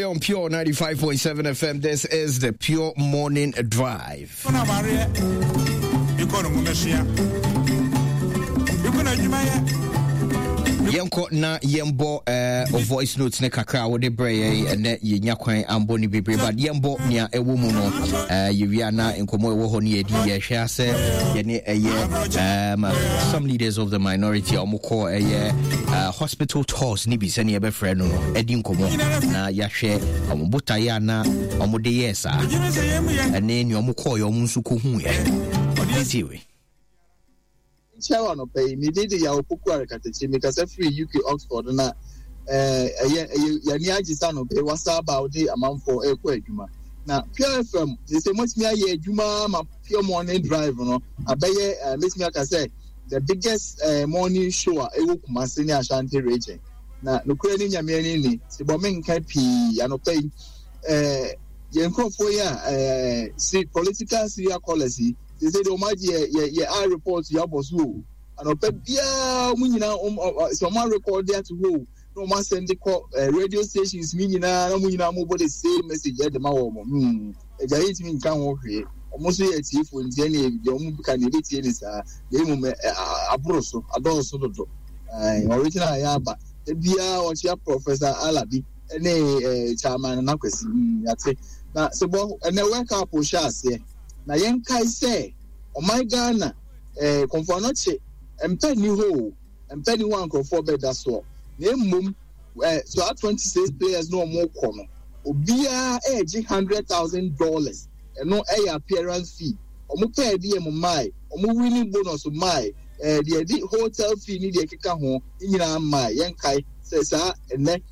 on Pure 95.7 FM. This is the Pure Morning Drive. Yenko na yembo voice notes ne kakra wo de breye ene yenya kwan ambo ni bebre but yembo nia ewo mu no yewia na enkomo ewo ho ne yedi ye hwe ase ye ne some leaders of the minority omukọ hospital tours ni bi se ne be frɛ no edi enkomo na ya hwe omubuta ya na omude yesa ene ni omukọ yo munsu ko hu ye odisiwe Chawa no pay immediately ya opoku arekatechi because free UK Oxford na ya ni agisa no pay what's about the amount for ekwa adwuma na Pure FM they say much me aye adwuma ma Pure Morning Drive no abeye let me say the biggest morning show ewo Kumasi ni Ashanti region na no kura ni nyame ni se bo menka pi ya no pay yenkofo ya see political serial policy. They say the Omaji I report ya boss who and opebia munyina some record there to go no man send the radio stations munyina no munyina mo the same message at the mawo e ja hit me kan wo hwe almost ye tie fo ntie na e de omu ka na e tie ni sa le mu abroso adonso dodo original ya ba e bia o chia Professor Alabi ene chairman na kwesi yate na se bo na wake up o sha ase na yen kai say o my Ghana konfonoche empeni ho empeni one for bed that's all na mum so at 26 players no more kono obia eji $100,000 no appearance fee omo pay bi em mai omo winning bonus mai the hotel fee ni de keka ho nyina mai yen kai say sa ene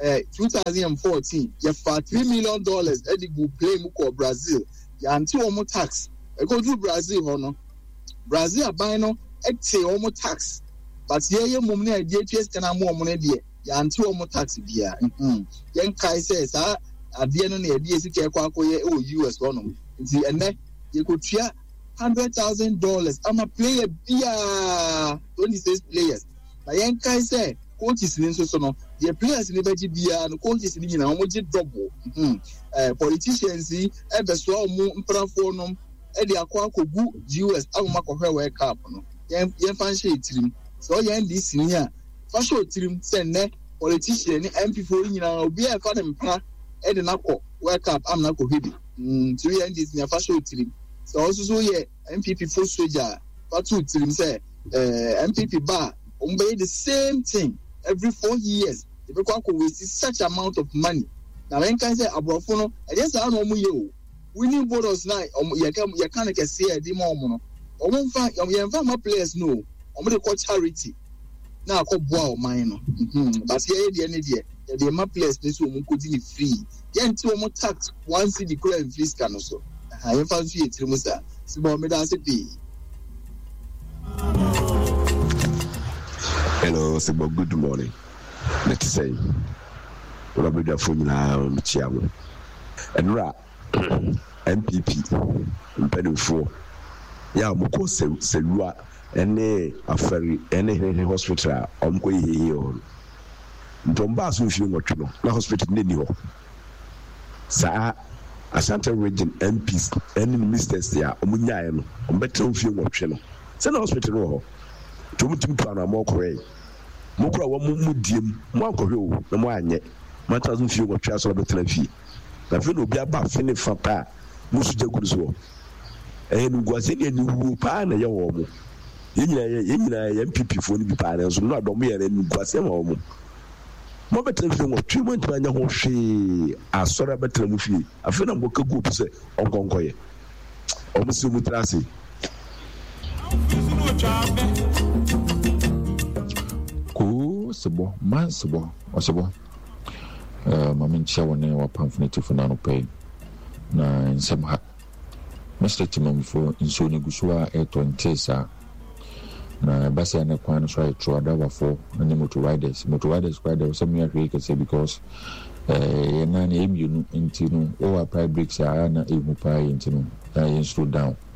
2014 you for $3 million edigu play mu ko Brazil yanti omo tax e go to Brazil ho no Brazil aban no ete omo tax but ye mum na de ties kana mo omo ne de yanti omo tax bia yen kai say sa ade no na de esika kwa akoye US ho no nti ene ye go tua $100,000 ama player bia 26 players na yen kai say coaches ni so no the players ni beji bia no coaches ni nyina omo je double politicians e be so omo mprafo no e de akwa kogu US agoma kohwe World Cup no yen fan share tirim so yen this ni a fa show tirim say ne politician ni MP for nyina obi e fa dem pra e de nakọ World Cup am na kohwe bi so yen this ni fa show tirim so also so ye MPP for soldier fa two tirim say MPP bar ombe the same thing every 4 years they be kwako waste such amount of money na when can say abrofo no e dey say no mu ye o winning bonus na ye can ke say e dey mo no omo mfa ye mfa ma players no omo dey call charity na akọboa o man no but ye dey ne dey dey ma players dey so omo kodi ni free ye nti omo tax once the crime free scan so ye mfa so ye trimu sa sibo me da se bi. Hello, Sibo, good morning. Let's say, we'll be the phone now, Michiamo. And Ra, MPP, Penny 4. Yeah, Moko Selua, any affair, any hospital, Omko here. Dombas with you, what you know, no hospital, Nino. Sa Ashanti region MPs, any ministers there, Omunyan, on better of you, what you know. Send hospital. Tumtum plan more correct. Mokra wa mudiem mo akọhwe na mo anye mata zo fie wotwa so betena fie na fe no bia ba fe ne fa pa musu jaguru so nu gwase ne wu pa na ye wo mo yenyina ye MPP fo ni bi pa na so no adom ye nu gwase wo mo betena fie wotwa mo ntanya ho hwe asora betena mu fie afi na mboka go pese onkonkoye o musu mutrase Sebo, man sebo, osebo. Mamin chawane wa pamphlet for nano pay. Na nsem ha. Mr. Timom for insoni gusua e20 na basi ane kwan so ai troada wa for na motor riders quite there some year we can say because ye na na emienu ntinu o wa private brakes na emu pa ntinu na yen slow down